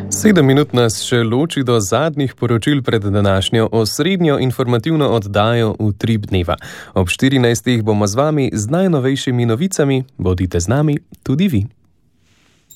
7 minut nas še loči do zadnjih poročil pred današnjo osrednjo informativno oddajo Utrip dneva. Ob 14. bomo z vami z najnovejšimi novicami. Bodite z nami tudi vi.